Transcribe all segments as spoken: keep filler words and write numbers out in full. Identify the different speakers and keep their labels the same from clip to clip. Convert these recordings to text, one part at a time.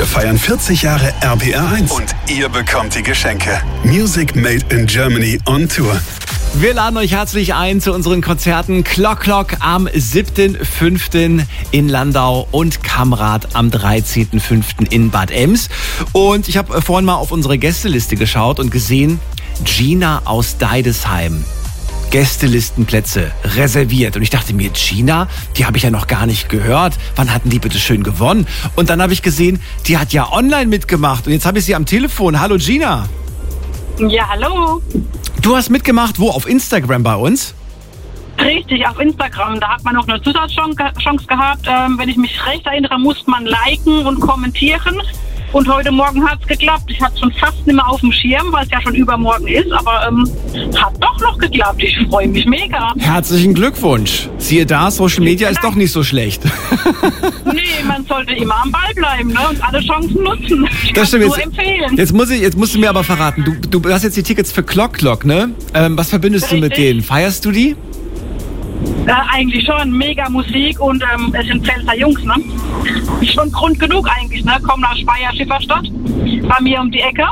Speaker 1: Wir feiern vierzig Jahre R P R eins und ihr bekommt die Geschenke. Music Made in Germany on Tour.
Speaker 2: Wir laden euch herzlich ein zu unseren Konzerten Clock Clock am siebten fünften in Landau und Kamrat am dreizehnten fünften in Bad Ems. Und ich habe vorhin mal auf unsere Gästeliste geschaut und gesehen, Gina aus Deidesheim. Gästelistenplätze reserviert. Und ich dachte mir, Gina, die habe ich ja noch gar nicht gehört. Wann hatten die bitte schön gewonnen? Und dann habe ich gesehen, die hat ja online mitgemacht. Und jetzt habe ich sie am Telefon. Hallo Gina.
Speaker 3: Ja, hallo.
Speaker 2: Du hast mitgemacht, wo? Auf Instagram bei uns?
Speaker 3: Richtig, auf Instagram. Da hat man noch eine Zusatzchance gehabt. Ähm, wenn ich mich recht erinnere, musste man liken und kommentieren. Und heute Morgen hat es geklappt. Ich hatte schon fast nicht mehr auf dem Schirm, weil es ja schon übermorgen ist. Aber ähm, hat doch noch geklappt. Ich freue mich mega.
Speaker 2: Herzlichen Glückwunsch. Siehe da, Social Media ist doch nicht so schlecht.
Speaker 3: Nee, man sollte immer am Ball bleiben, ne? Und alle Chancen nutzen. Ich
Speaker 2: Das stimmt.
Speaker 3: nur
Speaker 2: Jetzt,
Speaker 3: empfehlen.
Speaker 2: jetzt, muss ich, jetzt musst du mir aber verraten, du, du hast jetzt die Tickets für Clock Clock, ne? Ähm, was verbindest du mit
Speaker 3: Richtig.
Speaker 2: denen? Feierst du die?
Speaker 3: Äh, eigentlich schon, mega Musik und ähm, es sind Pfälzer Jungs, ne? Schon Grund genug eigentlich, ne? Kommen nach Speyer, Schifferstadt, bei mir um die Ecke.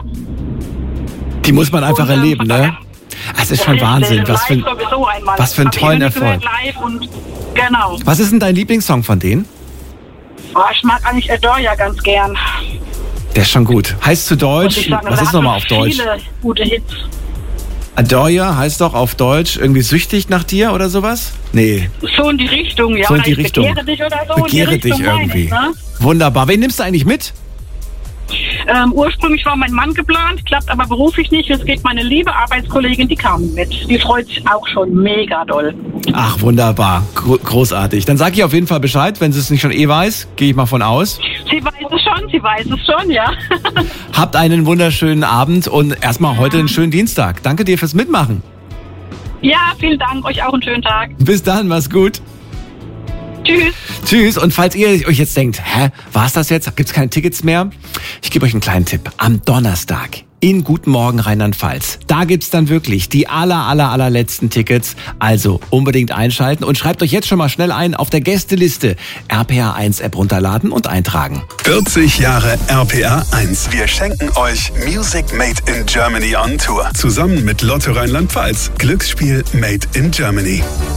Speaker 2: Die muss man einfach
Speaker 3: Und, ähm,
Speaker 2: erleben, ne? Es ist schon
Speaker 3: Richtig,
Speaker 2: Wahnsinn, was für,
Speaker 3: live sowieso einmal.
Speaker 2: was für einen
Speaker 3: Hab ich
Speaker 2: tollen
Speaker 3: immer gehört,
Speaker 2: Erfolg.
Speaker 3: Live und, genau.
Speaker 2: Was ist denn dein Lieblingssong von denen?
Speaker 3: Oh, ich mag eigentlich Adore ganz gern.
Speaker 2: Der ist schon gut. Heißt zu
Speaker 3: Und
Speaker 2: Deutsch,
Speaker 3: ich sag,
Speaker 2: was
Speaker 3: da
Speaker 2: ist
Speaker 3: hat
Speaker 2: nochmal
Speaker 3: man
Speaker 2: auf Deutsch?
Speaker 3: Viele gute Hits.
Speaker 2: Adore ya heißt doch auf Deutsch irgendwie süchtig nach dir oder sowas? Nee,
Speaker 3: So in die Richtung, ja.
Speaker 2: so in
Speaker 3: oder
Speaker 2: die
Speaker 3: ich
Speaker 2: Richtung.
Speaker 3: Begehre dich oder so.
Speaker 2: Begehre
Speaker 3: in die
Speaker 2: dich
Speaker 3: Richtung meine
Speaker 2: irgendwie.
Speaker 3: ich, ne?
Speaker 2: Wunderbar. Wen nimmst du eigentlich mit?
Speaker 3: Ähm, ursprünglich war mein Mann geplant, klappt aber beruflich nicht. Jetzt geht meine liebe Arbeitskollegin, die kam mit. Die freut sich auch schon mega doll.
Speaker 2: Ach, wunderbar. Gro- großartig. Dann sag ich auf jeden Fall Bescheid, wenn sie es nicht schon eh weiß. Gehe ich mal von aus.
Speaker 3: Sie weiß es schon, sie weiß es schon, ja.
Speaker 2: Habt einen wunderschönen Abend und erstmal heute einen schönen Dienstag. Danke dir fürs Mitmachen.
Speaker 3: Ja, vielen Dank, euch auch einen schönen Tag.
Speaker 2: Bis dann, mach's gut.
Speaker 3: Tschüss.
Speaker 2: Tschüss. Und falls ihr euch jetzt denkt, hä, war's das jetzt? Gibt's keine Tickets mehr? Ich gebe euch einen kleinen Tipp. Am Donnerstag in Guten Morgen Rheinland-Pfalz. Da gibt's dann wirklich die aller, aller, allerletzten Tickets. Also unbedingt einschalten und schreibt euch jetzt schon mal schnell ein auf der Gästeliste. R P R eins App runterladen und eintragen.
Speaker 1: vierzig Jahre R P R eins. Wir schenken euch Music Made in Germany on Tour. Zusammen mit Lotto Rheinland-Pfalz. Glücksspiel Made in Germany.